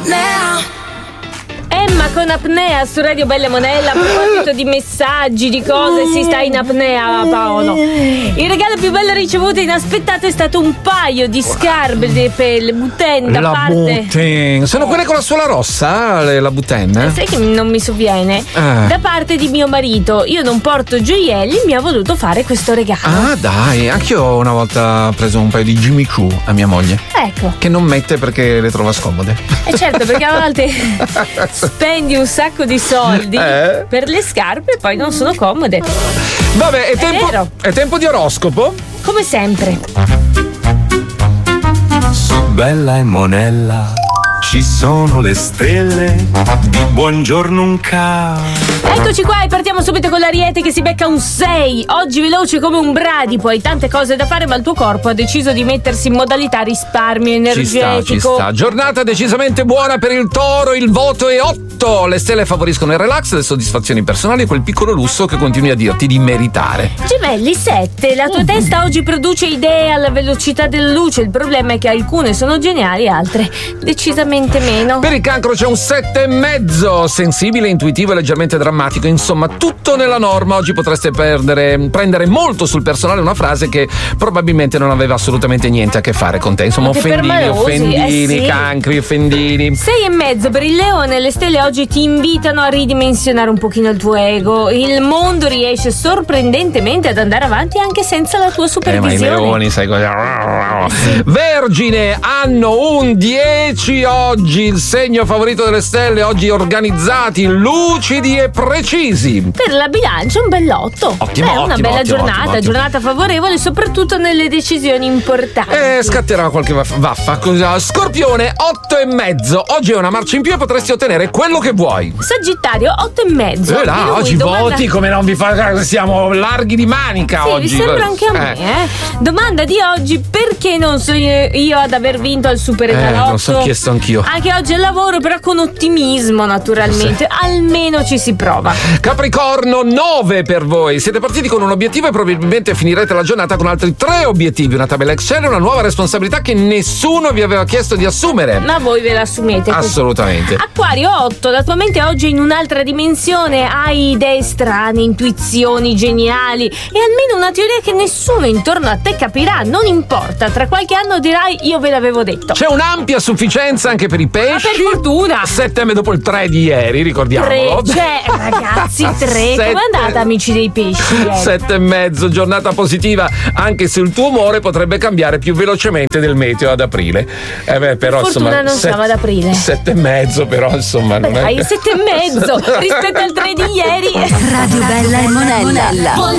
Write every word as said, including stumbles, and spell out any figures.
apnea. Emma con apnea su Radio Bella Monella. A proposito di messaggi, di cose, si sta in apnea, Paolo. Il regalo più bello ricevuto inaspettato è stato un paio di scarpe per le Buten da la parte Buten. Sono quelle con la suola rossa, le, la Buten? Eh? Sai che non mi sovviene? Eh. Da parte di mio marito. Io non porto gioielli, mi ha voluto fare questo regalo. Ah, dai, anch'io una volta ho preso un paio di Jimmy Choo a mia moglie. Ecco. Che non mette perché le trova scomode. E certo, perché a volte spendi un sacco di soldi Eh? per le scarpe e poi non sono comode. Vabbè, è, È tempo, vero. è tempo di oroscopo. Come sempre. Su Bella e Monella ci sono le stelle di buongiorno un cao. Eccoci qua e partiamo subito con l'Ariete che si becca un sei. Oggi veloce come un bradipo, hai tante cose da fare ma il tuo corpo ha deciso di mettersi in modalità risparmio energetico. Ci sta, ci sta. Giornata decisamente buona per il Toro, il voto è otto. Le stelle favoriscono il relax, le soddisfazioni personali e quel piccolo lusso che continui a dirti di meritare. Gemelli sette. La tua testa oggi produce idee alla velocità della luce. Il problema è che alcune sono geniali, altre decisamente meno. Per il Cancro c'è un sette e mezzo, sensibile, intuitivo e leggermente drammatico, insomma tutto nella norma. Oggi potreste perdere, prendere molto sul personale una frase che probabilmente non aveva assolutamente niente a che fare con te. Insomma, Anche offendini, permalosi, offendini, eh sì. cancri, offendini. Sei e mezzo per il Leone. Le stelle oggi ti invitano a ridimensionare un pochino il tuo ego. Il mondo riesce sorprendentemente ad andare avanti anche senza la tua Eh, ma i supervisione. leoni, sai cosa? Vergine, hanno un dieci oggi, il segno favorito delle stelle, oggi organizzati, lucidi e precisi. Per la bilancia un bell'otto. Ottimo, È una ottimo, bella ottimo, giornata, ottimo, ottimo. giornata favorevole soprattutto nelle decisioni importanti. E scatterà qualche vaff- vaffa. Cosa? Scorpione, otto e mezzo. Oggi è una marcia in più e potresti ottenere quello che vuoi. Sagittario otto e mezzo. E là, Anche lui oggi domanda- voti come non vi fa. Siamo larghi di manica Sì, oggi. mi sembra anche a me, eh. Domanda di oggi: perché non sono io ad aver vinto al Super Eh, Enalotto? lo so chiesto anch'io. Anche oggi al lavoro, però con ottimismo, naturalmente. Almeno ci si prova. Capricorno, nove per voi. Siete partiti con un obiettivo e probabilmente finirete la giornata con altri tre obiettivi, una tabella Excel e una nuova responsabilità che nessuno vi aveva chiesto di assumere. Ma voi ve la assumete così. Assolutamente. Acquario otto, la tua mente oggi è in un'altra dimensione, hai idee strane, intuizioni geniali e almeno una teoria che nessuno intorno a te capirà. Non importa, tra qualche anno dirai io ve l'avevo detto. C'è un'ampia sufficienza anche per i pesci. Ma per fortuna. Settembre dopo il tre di ieri, ricordiamolo. Tre, cioè ragazzi, tre. Sette- Come andate amici dei pesci? ieri? Sette e mezzo, giornata positiva, anche se il tuo umore potrebbe cambiare più velocemente del meteo ad aprile. Eh beh, però Per fortuna insomma. non siamo ad aprile. Sette e mezzo, però insomma. Beh, non è dai, che- sette e mezzo rispetto al tre di ieri. Radio Bella e Monella.